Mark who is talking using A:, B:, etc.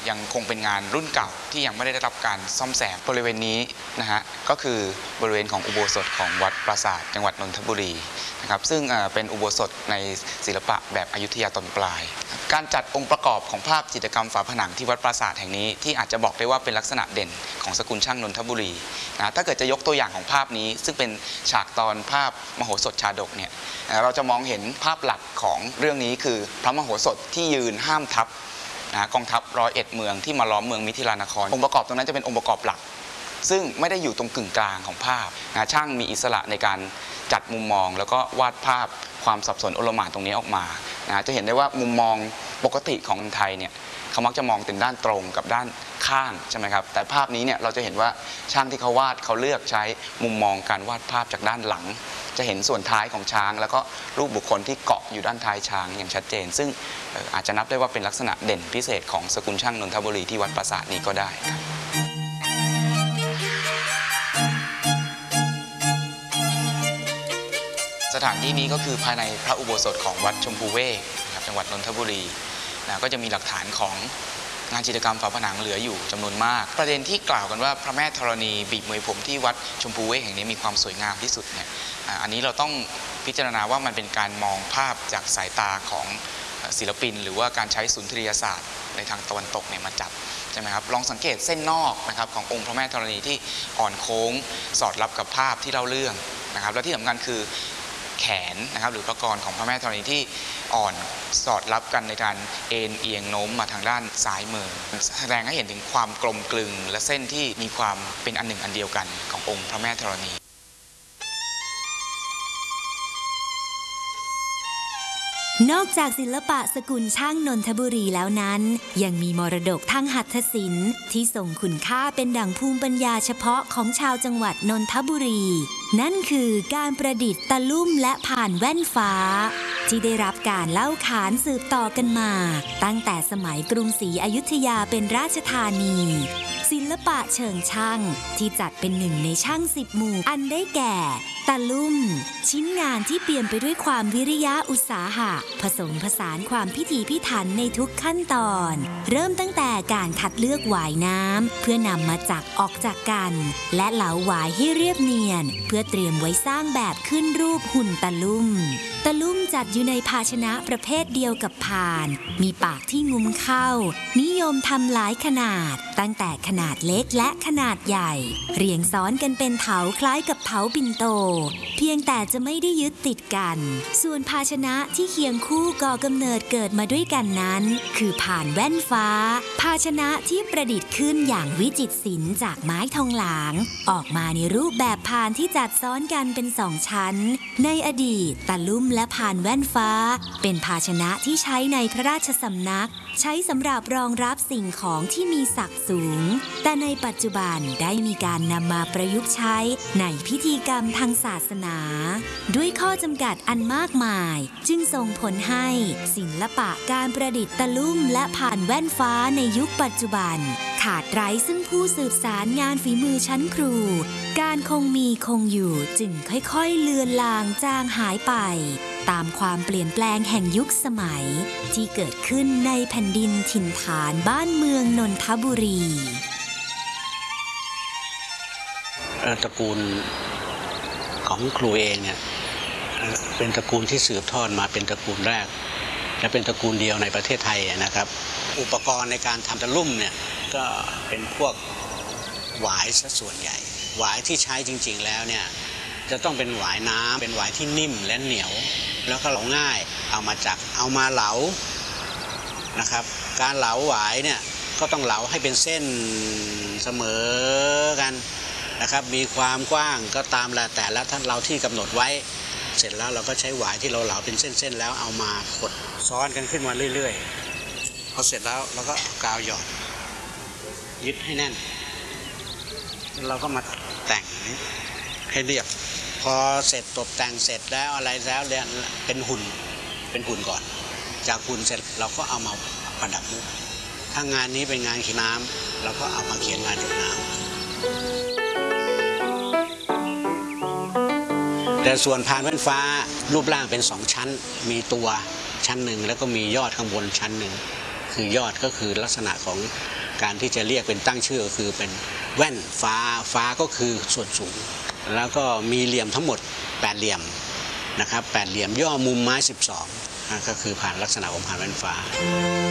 A: ยังคงเป็นงานรุ่นเก่าที่ยังไม่ได้รับการซ่อมแซมบริเวณนี้นะฮะก็คือบริเวณของอุโบสถของวัดปราสาทจังหวัดนนทบุรีนะครับซึ่งเป็นอุโบสถในศิลปะแบบอยุธยาตอนปลายการจัดองค์ประกอบของภาพจิตรกรรมฝาผนังที่วัดปราสาทแห่งนี้ที่อาจจะบอกได้ว่าเป็นลักษณะเด่นของสกุลช่างนนทบุรีนะถ้าเกิดจะยกตัวอย่างของภาพนี้ซึ่งเป็นฉากตอนภาพมโหสถชาดกเนี่ยเราจะมองเห็นภาพหลักของเรื่องนี้คือพระมโหสถที่ยืนห้ามทัพกองทัพ101 เมืองที่มาล้อมเมืองมิถิลานครองค์ประกอบตรงนั้นจะเป็นองค์ประกอบหลักซึ่งไม่ได้อยู่ตรงกึ่งกลางของภาพช่างมีอิสระในการจัดมุมมองแล้วก็วาดภาพความสับสนโอลหม่านตรงนี้ออกมาจะเห็นได้ว่ามุมมองปกติของคนไทยเนี่ยเขามักจะมองถึงด้านตรงกับด้านข้างใช่ไหมครับแต่ภาพนี้เนี่ยเราจะเห็นว่าช่างที่เขาวาดเขาเลือกใช้มุมมองการวาดภาพจากด้านหลังจะเห็นส่วนท้ายของช้างแล้วก็รูปบุคคลที่เกาะอยู่ด้านท้ายช้างอย่างชัดเจนซึ่งอาจจะนับได้ว่าเป็นลักษณะเด่นพิเศษของสกุลช่างนนทบุรีที่วัดปราสาทนี้ก็ได้ครับสถานที่นี้ก็คือภายในพระอุโบสถของวัดชมพูเวกจังหวัดนนทบุรีก็จะมีหลักฐานของงานจิตรกรรมฝาผนังเหลืออยู่จำนวนมากประเด็นที่กล่าวกันว่าพระแม่ธรณีบีบมวยผมที่วัดชมพูเวกแห่งนี้มีความสวยงามที่สุดเนี่ยอันนี้เราต้องพิจารณาว่ามันเป็นการมองภาพจากสายตาของศิลปินหรือว่าการใช้สุนทรียศาสตร์ในทางตะวันตกเนี่ยมาจับใช่ไหมครับลองสังเกตเส้นนอกนะครับขององค์พระแม่ธรณีที่อ่อนโค้งสอดรับกับภาพที่เล่าเรื่องนะครับและที่สำคัญคือแขนนะครับหรือพระกรของพระแม่ธรณีที่อ่อนสอดรับกันในการเอ็นเอียงโน้มมาทางด้านซ้ายมือแสดงให้เห็นถึงความกลมกลึงและเส้นที่มีความเป็นอันหนึ่งอันเดียวกันขององค์พระแม่ธรณี
B: นอกจากศิลปะสกุลช่างนนทบุรีแล้วนั้นยังมีมรดกทางหัตถศิลป์ที่ทรงคุณค่าเป็นดั่งภูมิปัญญาเฉพาะของชาวจังหวัดนนทบุรีนั่นคือการประดิษฐ์ตะลุ่มและผ่านแว่นฟ้าที่ได้รับการเล่าขานสืบต่อกันมาตั้งแต่สมัยกรุงศรีอยุธยาเป็นราชธานีศิลปะเชิงช่างที่จัดเป็นหนึ่งในช่าง10 หมู่อันได้แก่ตะลุ่มชิ้นงานที่เปี่ยมไปด้วยความวิริยะอุตสาหะผสมผสานความพิถีพิถันในทุกขั้นตอนเริ่มตั้งแต่การคัดเลือกหวายน้ำเพื่อนำมาจักออกจากกันและเหลาหวายให้เรียบเนียนเพื่อเตรียมไว้สร้างแบบขึ้นรูปหุ่นตะลุ่มจัดอยู่ในภาชนะประเภทเดียวกับพานมีปากที่งุ้มเข้านิยมทำหลายขนาดตั้งแต่ขนาดเล็กและขนาดใหญ่เรียงซ้อนกันเป็นเถาคล้ายกับเถาปิ่นโตเพียงแต่จะไม่ได้ยึดติดกันส่วนภาชนะที่เคียงคู่ก่อกำเนิดเกิดมาด้วยกันนั้นคือผ่านแว่นฟ้าภาชนะที่ประดิษฐ์ขึ้นอย่างวิจิตรศิลป์จากไม้ทองหลางออกมาในรูปแบบพานที่จัดซ้อนกันเป็น2 ชั้นในอดีตตะลุ่มและพานแว่นฟ้าเป็นภาชนะที่ใช้ในพระราชสำนักใช้สำหรับรองรับสิ่งของที่มีศักดิ์สูงแต่ในปัจจุบันได้มีการนำมาประยุกต์ใช้ในพิธีกรรมทางศาสนาด้วยข้อจำกัดอันมากมายจึงส่งผลให้ศิลปะการประดิษฐ์ตะลุ่มและผ่านแว่นฟ้าในยุคปัจจุบันขาดไร้ซึ่งผู้สืบสารงานฝีมือชั้นครูการคงมีคงอยู่จึงค่อยๆเลือนลางจางหายไปตามความเปลี่ยนแปลงแห่งยุคสมัยที่เกิดขึ้นในแผ่นดินถิ่นฐานบ้านเมืองนนทบุรี
C: ตระกูลของครูเองเนี่ยเป็นตระกูลที่สืบทอดมาเป็นตระกูลแรกและเป็นตระกูลเดียวในประเทศไทยนะครับอุปกรณ์ในการทำตะลุ่มเนี่ยก็เป็นพวกหวายซะส่วนใหญ่หวายที่ใช้จริงๆแล้วเนี่ยจะต้องเป็นหวายน้ำเป็นหวายที่นิ่มและเหนียวแล้วก็เหลาง่ายเอามาเหลานะครับการเหลาหวายเนี่ยก็ต้องเหลาให้เป็นเส้นเสมอกันนะครับมีความกว้างก็ตามแต่ละท่านเราที่กำหนดไว้เสร็จแล้วเราก็ใช้หวายที่เราเหลาเป็นเส้นๆแล้วเอามากดซ้อนกันขึ้นมาเรื่อยๆพอเสร็จแล้วเราก็กาวหยอดยึดให้แน่นเราก็มาแต่งให้เรียบพอเสร็จตกแต่งเสร็จแล้วอะไรแล้วเนี่ยเป็นหุ่นก่อนจากหุ่นเสร็จเราก็เอามาประดับมุกถ้างานนี้เป็นงานเขียนน้ำเราก็เอามาเขียนงานหยดน้ำแต่ส่วนพานแว่นฟ้ารูปร่างเป็น2 ชั้นมีตัวชั้นหนึ่งแล้วก็มียอดข้างบนชั้นหนึ่งคือยอดก็คือลักษณะของการที่จะเรียกเป็นตั้งชื่อก็คือเป็นแว่นฟ้าก็คือส่วนสูงแล้วก็มีเหลี่ยมทั้งหมด8เหลี่ยมนะครับ8เหลี่ยมย่อมุมไม้12ก็คือผ่านลักษณะของผ่านแว่นฟ้า